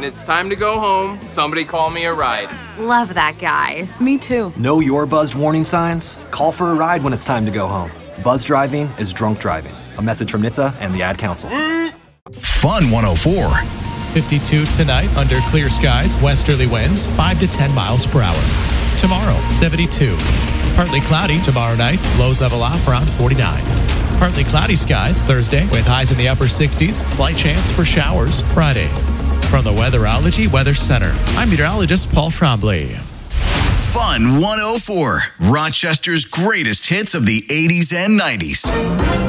When it's time to go home, somebody call me a ride. Love that guy. Me too. Know your buzzed warning signs? Call for a ride when it's time to go home. Buzz driving is drunk driving. A message from NHTSA and the Ad Council. Fun 104. 52 tonight under clear skies, westerly winds 5 to 10 miles per hour. Tomorrow, 72. Partly cloudy tomorrow night, lows level off around 49. Partly cloudy skies Thursday with highs in the upper 60s, slight chance for showers Friday. From the Weatherology Weather Center, I'm meteorologist Paul Trombley. Fun 104. Rochester's greatest hits of the 80s and 90s.